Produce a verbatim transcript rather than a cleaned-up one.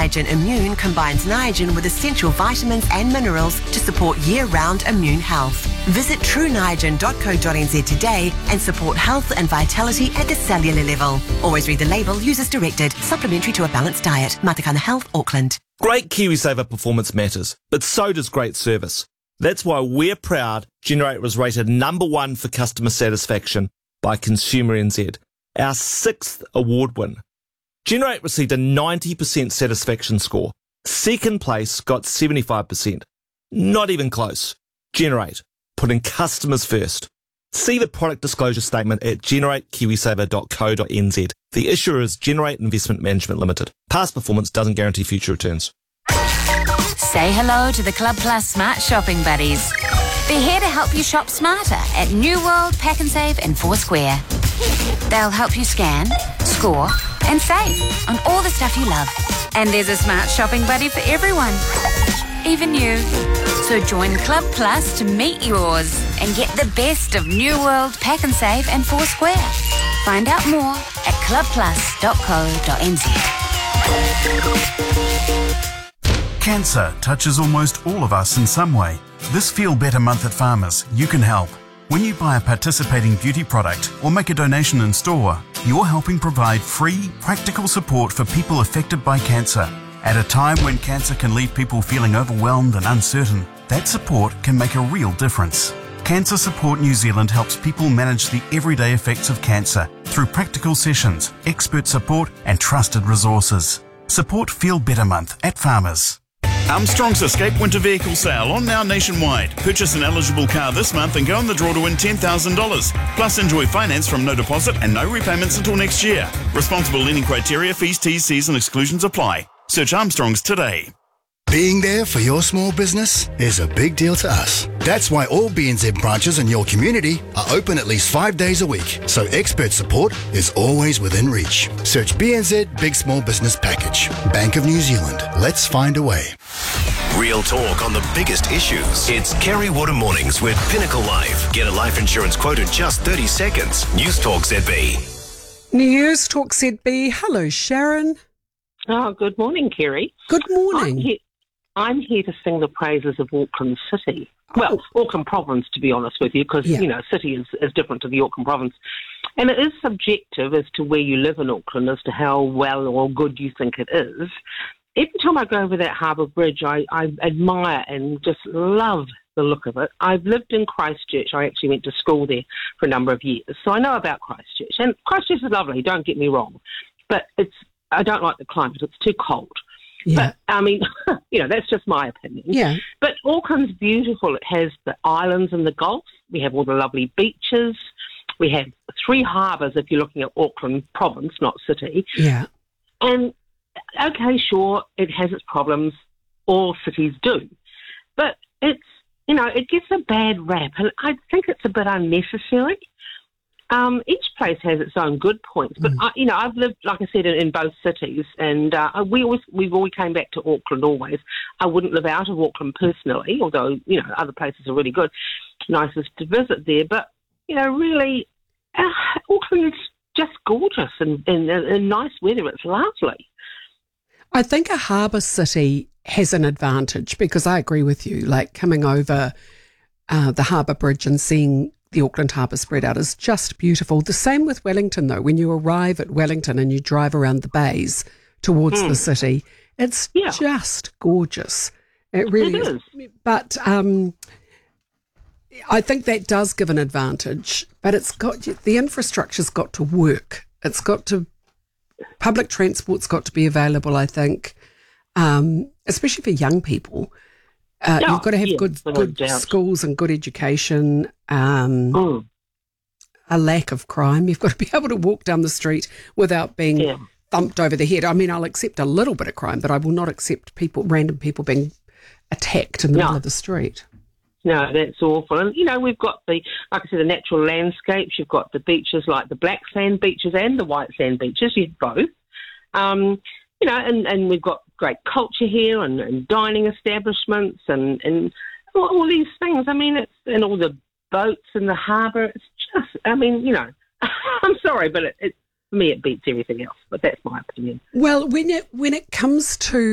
Niagen Immune combines Niagen with essential vitamins and minerals to support year-round immune health. Visit true niagen dot co dot n z today and support health and vitality at the cellular level. Always read the label, use as directed. Supplementary to a balanced diet. Matakana Health, Auckland. Great KiwiSaver performance matters, but so does great service. That's why we're proud Generate was rated number one for customer satisfaction by Consumer N Z, our sixth award win. Generate received a ninety percent satisfaction score. Second place got seventy-five percent. Not even close. Generate, putting customers first. See the product disclosure statement at generate kiwisaver dot co dot n z. The issuer is Generate Investment Management Limited. Past performance doesn't guarantee future returns. Say hello to the Club Plus Smart Shopping Buddies. They're here to help you shop smarter at New World, Pack and Save and Foursquare. They'll help you scan, score and save on all the stuff you love. And there's a smart shopping buddy for everyone, even you. So join Club Plus to meet yours and get the best of New World, Pack and Save and Foursquare. Find out more at club plus dot co dot n z. Cancer touches almost all of us in some way. This Feel Better month at Farmers, you can help. When you buy a participating beauty product or make a donation in store, you're helping provide free, practical support for people affected by cancer. At a time when cancer can leave people feeling overwhelmed and uncertain, that support can make a real difference. Cancer Support New Zealand helps people manage the everyday effects of cancer through practical sessions, expert support and trusted resources. Support Feel Better Month at Farmers. Armstrong's Escape Winter Vehicle Sale on now nationwide. Purchase an eligible car this month and go in the draw to win ten thousand dollars. Plus enjoy finance from no deposit and no repayments until next year. Responsible lending criteria, fees, T's, C's and exclusions apply. Search Armstrong's today. Being there for your small business is a big deal to us. That's why all B N Z branches in your community are open at least five days a week, so expert support is always within reach. Search B N Z Big Small Business Package. Bank of New Zealand. Let's find a way. Real talk on the biggest issues. It's Kerry Water Mornings with Pinnacle Life. Get a life insurance quote in just thirty seconds. News Talk Z B. News Talk Z B. Hello, Sharon. Oh, good morning, Kerry. Good morning. I'm here, I'm here to sing the praises of Auckland City. Well, oh. Auckland Province, to be honest with you, because, yeah. you know, city is, is different to the Auckland Province. And it is subjective as to where you live in Auckland, as to how well or good you think it is. Every time I go over that Harbour Bridge, I, I admire and just love the look of it. I've lived in Christchurch. I actually went to school there for a number of years, so I know about Christchurch. And Christchurch is lovely, don't get me wrong. But it's I don't like the climate. It's too cold. Yeah. But, I mean, you know, that's just my opinion. Yeah. But Auckland's beautiful. It has the islands and the Gulf. We have all the lovely beaches. We have three harbours if you're looking at Auckland Province, not city. Yeah. And, okay, sure, it has its problems. All cities do. But it's, you know, it gets a bad rap. And I think it's a bit unnecessary. Um, each place has its own good points, but mm. I, you know, I've lived, like I said, in, in both cities, and uh, we always we've always came back to Auckland. Always, I wouldn't live out of Auckland personally, although you know other places are really good, nicest to visit there. But you know, really, uh, Auckland is just gorgeous and, and, and nice weather. It's lovely. I think a harbour city has an advantage because I agree with you. Like coming over uh, the Harbour Bridge and seeing the Auckland Harbour spread out is just beautiful. The same with Wellington, though. When you arrive at Wellington and you drive around the bays towards mm. the city, it's yeah. just gorgeous. It really it is. is. But um, I think that does give an advantage. But it's got the infrastructure's got to work. It's got to public transport's got to be available. I think, um, especially for young people. Uh, yeah, you've got to have yeah, good good schools and good education, um, mm. a lack of crime. You've got to be able to walk down the street without being yeah. thumped over the head. I mean, I'll accept a little bit of crime, but I will not accept people, random people being attacked in the no. middle of the street. No, that's awful. And, you know, we've got the, like I said, the natural landscapes. You've got the beaches like the black sand beaches and the white sand beaches. You've both. Um, you know, and, and we've got great culture here and, and dining establishments and, and all, all these things. I mean, it's and all the boats in the harbour. It's just, I mean, you know, I'm sorry, but it, it, for me it beats everything else. But that's my opinion. Well, when it when it comes to